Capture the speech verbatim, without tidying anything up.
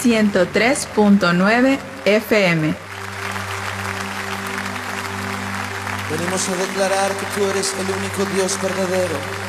ciento tres punto nueve F M. Venimos a declarar que tú eres el único Dios verdadero.